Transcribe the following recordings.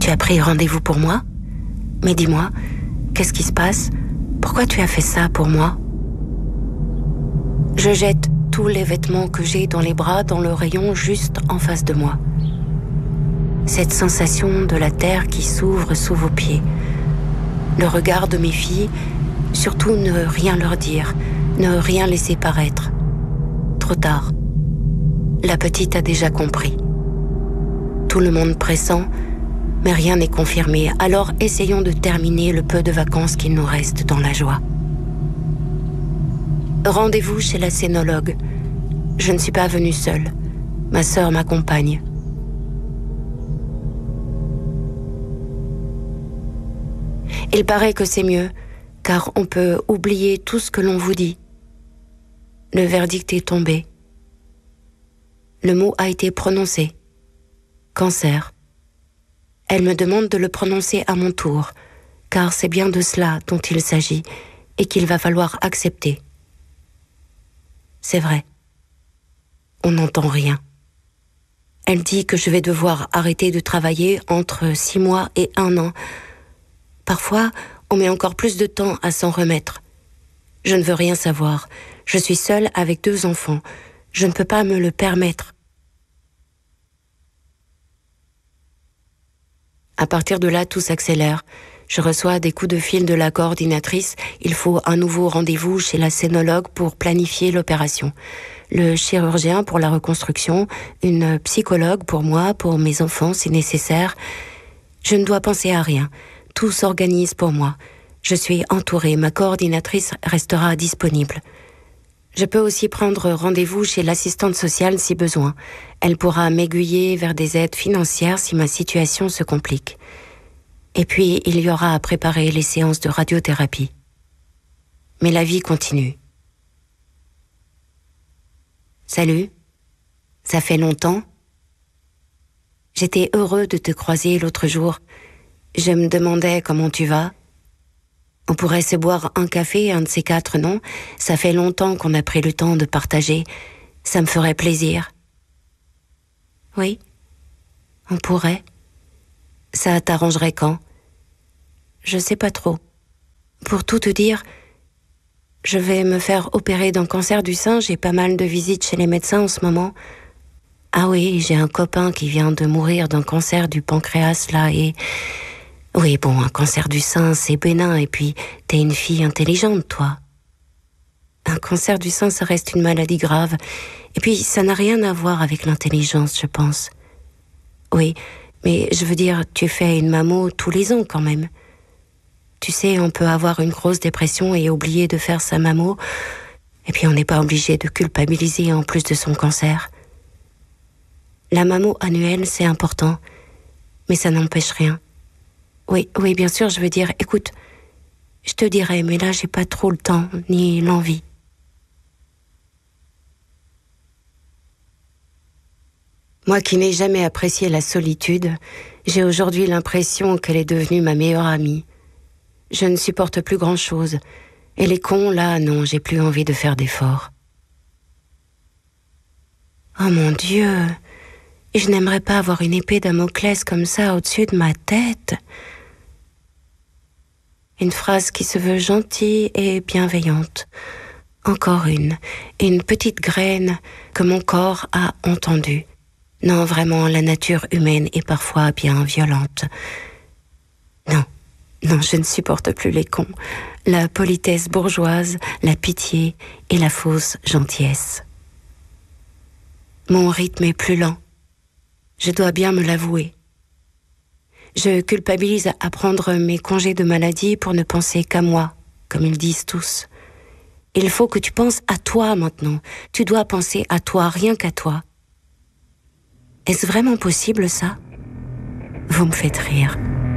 Tu as pris rendez-vous pour moi? Mais dis-moi, qu'est-ce qui se passe? Pourquoi tu as fait ça pour moi? Je jette tous les vêtements que j'ai dans les bras dans le rayon juste en face de moi. Cette sensation de la terre qui s'ouvre sous vos pieds. Le regard de mes filles, surtout ne rien leur dire, ne rien laisser paraître. Trop tard. La petite a déjà compris. Tout le monde pressent, mais rien n'est confirmé, alors essayons de terminer le peu de vacances qu'il nous reste dans la joie. Rendez-vous chez la scénologue. Je ne suis pas venue seule. Ma sœur m'accompagne. Il paraît que c'est mieux, car on peut oublier tout ce que l'on vous dit. Le verdict est tombé. Le mot a été prononcé. Cancer. Elle me demande de le prononcer à mon tour, car c'est bien de cela dont il s'agit et qu'il va falloir accepter. C'est vrai. On n'entend rien. Elle dit que je vais devoir arrêter de travailler entre 6 mois et 1 an. Parfois, on met encore plus de temps à s'en remettre. Je ne veux rien savoir. Je suis seule avec 2 enfants. Je ne peux pas me le permettre. À partir de là, tout s'accélère. Je reçois des coups de fil de la coordinatrice. Il faut un nouveau rendez-vous chez la scénologue pour planifier l'opération. Le chirurgien pour la reconstruction, une psychologue pour moi, pour mes enfants si nécessaire. Je ne dois penser à rien. Tout s'organise pour moi. Je suis entourée. Ma coordinatrice restera disponible. Je peux aussi prendre rendez-vous chez l'assistante sociale si besoin. Elle pourra m'aiguiller vers des aides financières si ma situation se complique. Et puis, il y aura à préparer les séances de radiothérapie. Mais la vie continue. Salut, ça fait longtemps. J'étais heureux de te croiser l'autre jour. Je me demandais comment tu vas. On pourrait se boire un café, un de ces 4, non? Ça fait longtemps qu'on a pris le temps de partager. Ça me ferait plaisir. Oui, on pourrait. Ça t'arrangerait quand? Je sais pas trop. Pour tout te dire, je vais me faire opérer d'un cancer du sein. J'ai pas mal de visites chez les médecins en ce moment. Ah oui, j'ai un copain qui vient de mourir d'un cancer du pancréas, là, et... Oui, bon, un cancer du sein, c'est bénin, et puis t'es une fille intelligente, toi. Un cancer du sein, ça reste une maladie grave. Et puis, ça n'a rien à voir avec l'intelligence, je pense. Oui, mais je veux dire, tu fais une mammo tous les ans, quand même. Tu sais, on peut avoir une grosse dépression et oublier de faire sa mammo, et puis on n'est pas obligé de culpabiliser en plus de son cancer. La mammo annuelle, c'est important, mais ça n'empêche rien. Oui, bien sûr, je veux dire, écoute, je te dirai, mais là, j'ai pas trop le temps, ni l'envie. Moi qui n'ai jamais apprécié la solitude, j'ai aujourd'hui l'impression qu'elle est devenue ma meilleure amie. Je ne supporte plus grand-chose. Et les cons, là, non, j'ai plus envie de faire d'efforts. Oh mon Dieu, je n'aimerais pas avoir une épée Damoclès comme ça au-dessus de ma tête. Une phrase qui se veut gentille et bienveillante. Encore une petite graine que mon corps a entendue. Non, vraiment, la nature humaine est parfois bien violente. Non, je ne supporte plus les cons. La politesse bourgeoise, la pitié et la fausse gentillesse. Mon rythme est plus lent. Je dois bien me l'avouer. Je culpabilise à prendre mes congés de maladie pour ne penser qu'à moi, comme ils disent tous. Il faut que tu penses à toi maintenant. Tu dois penser à toi, rien qu'à toi. Est-ce vraiment possible, ça? Vous me faites rire.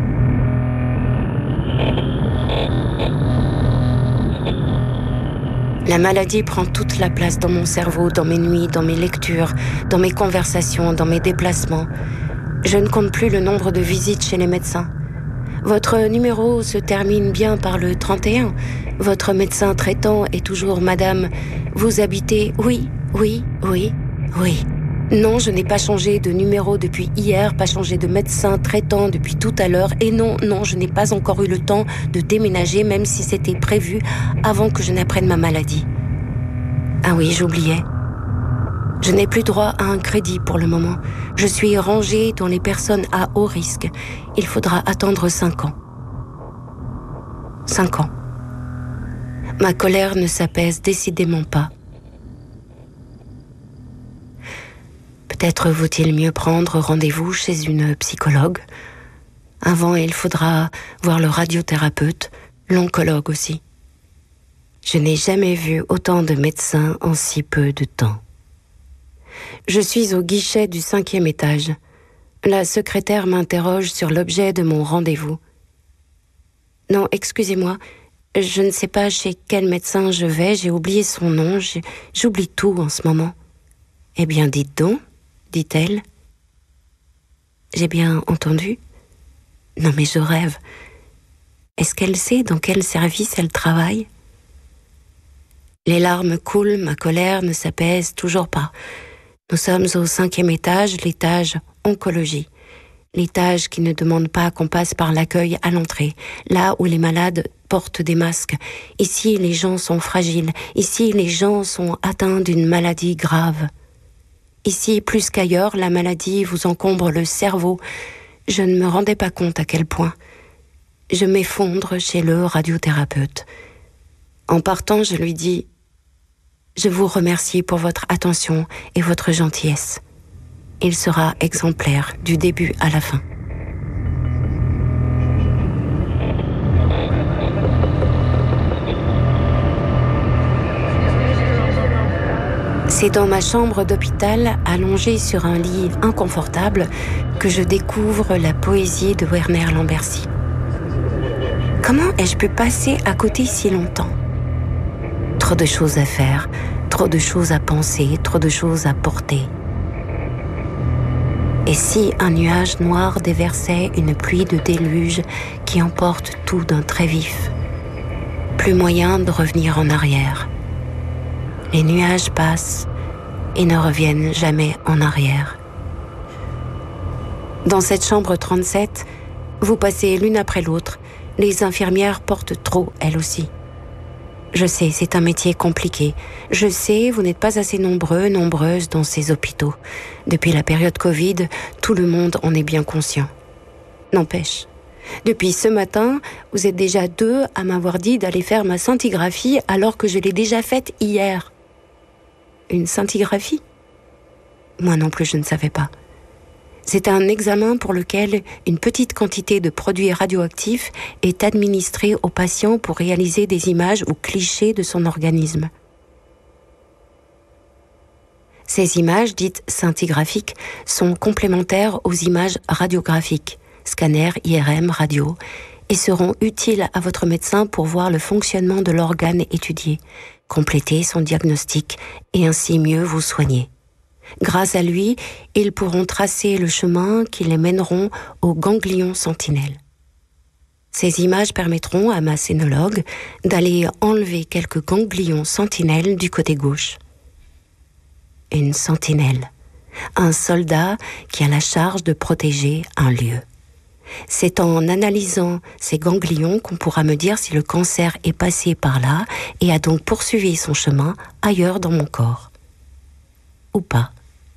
La maladie prend toute la place dans mon cerveau, dans mes nuits, dans mes lectures, dans mes conversations, dans mes déplacements. Je ne compte plus le nombre de visites chez les médecins. Votre numéro se termine bien par le 31. Votre médecin traitant est toujours Madame. Vous habitez... Oui. Non, je n'ai pas changé de numéro depuis hier, pas changé de médecin traitant depuis tout à l'heure. Et non, je n'ai pas encore eu le temps de déménager, même si c'était prévu avant que je n'apprenne ma maladie. Ah oui, j'oubliais. Je n'ai plus droit à un crédit pour le moment. Je suis rangée dans les personnes à haut risque. Il faudra attendre 5 ans. 5 ans. Ma colère ne s'apaise décidément pas. Peut-être vaut-il mieux prendre rendez-vous chez une psychologue. Avant, il faudra voir le radiothérapeute, l'oncologue aussi. Je n'ai jamais vu autant de médecins en si peu de temps. Je suis au guichet du 5e étage. La secrétaire m'interroge sur l'objet de mon rendez-vous. Non, excusez-moi, je ne sais pas chez quel médecin je vais, j'ai oublié son nom, j'oublie tout en ce moment. Eh bien, dites donc, dit-elle. J'ai bien entendu? Non mais je rêve. Est-ce qu'elle sait dans quel service elle travaille? Les larmes coulent, ma colère ne s'apaise toujours pas. Nous sommes au 5e étage, l'étage oncologie. L'étage qui ne demande pas qu'on passe par l'accueil à l'entrée, là où les malades portent des masques. Ici, les gens sont fragiles. Ici, les gens sont atteints d'une maladie grave. Ici, plus qu'ailleurs, la maladie vous encombre le cerveau. Je ne me rendais pas compte à quel point. Je m'effondre chez le radiothérapeute. En partant, je lui dis « Je vous remercie pour votre attention et votre gentillesse. Il sera exemplaire du début à la fin. » C'est dans ma chambre d'hôpital, allongée sur un lit inconfortable, que je découvre la poésie de Werner Lambercy. Comment ai-je pu passer à côté si longtemps? Trop de choses à faire, trop de choses à penser, trop de choses à porter. Et si un nuage noir déversait une pluie de déluge qui emporte tout d'un trait vif? Plus moyen de revenir en arrière. Les nuages passent et ne reviennent jamais en arrière. Dans cette chambre 37, vous passez l'une après l'autre. Les infirmières portent trop, elles aussi. Je sais, c'est un métier compliqué. Je sais, vous n'êtes pas assez nombreux, nombreuses dans ces hôpitaux. Depuis la période Covid, tout le monde en est bien conscient. N'empêche, depuis ce matin, vous êtes déjà 2 à m'avoir dit d'aller faire ma scintigraphie alors que je l'ai déjà faite hier. Une scintigraphie? Moi non plus, je ne savais pas. C'est un examen pour lequel une petite quantité de produits radioactifs est administrée au patient pour réaliser des images ou clichés de son organisme. Ces images, dites scintigraphiques, sont complémentaires aux images radiographiques, scanner, IRM, radio, et seront utiles à votre médecin pour voir le fonctionnement de l'organe étudié, compléter son diagnostic et ainsi mieux vous soigner. Grâce à lui, ils pourront tracer le chemin qui les mèneront au ganglion sentinelle. Ces images permettront à ma scénologue d'aller enlever quelques ganglions sentinelles du côté gauche. Une sentinelle, un soldat qui a la charge de protéger un lieu. C'est en analysant ces ganglions qu'on pourra me dire si le cancer est passé par là et a donc poursuivi son chemin ailleurs dans mon corps. Ou pas.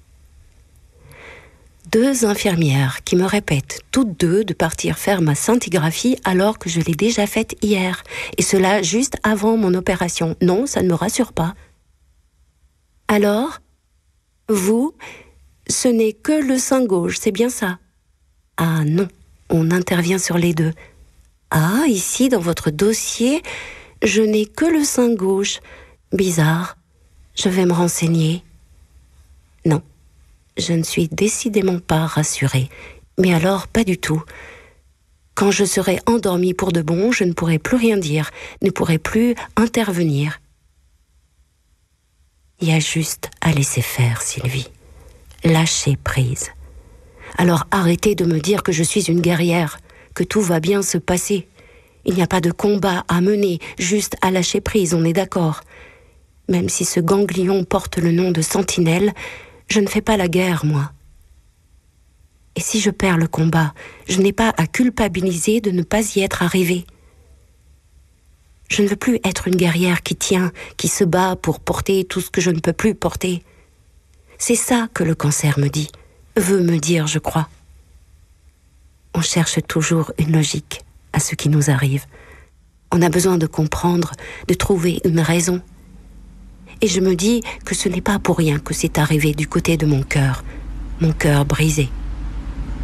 2 infirmières qui me répètent toutes 2 de partir faire ma scintigraphie alors que je l'ai déjà faite hier. Et cela juste avant mon opération. Non, ça ne me rassure pas. Alors, vous, ce n'est que le sein gauche, c'est bien ça? Ah non, on intervient sur les 2. Ah, ici, dans votre dossier, je n'ai que le sein gauche. Bizarre, je vais me renseigner. Non. Je ne suis décidément pas rassurée. Mais alors, pas du tout. Quand je serai endormie pour de bon, je ne pourrai plus rien dire, ne pourrai plus intervenir. Il y a juste à laisser faire, Sylvie. Lâcher prise. Alors arrêtez de me dire que je suis une guerrière, que tout va bien se passer. Il n'y a pas de combat à mener, juste à lâcher prise, on est d'accord. Même si ce ganglion porte le nom de sentinelle, Je ne fais pas la guerre, moi. Et si je perds le combat, je n'ai pas à culpabiliser de ne pas y être arrivée. Je ne veux plus être une guerrière qui tient, qui se bat pour porter tout ce que je ne peux plus porter. C'est ça que le cancer me dit, veut me dire, je crois. On cherche toujours une logique à ce qui nous arrive. On a besoin de comprendre, de trouver une raison. Et je me dis que ce n'est pas pour rien que c'est arrivé du côté de mon cœur brisé.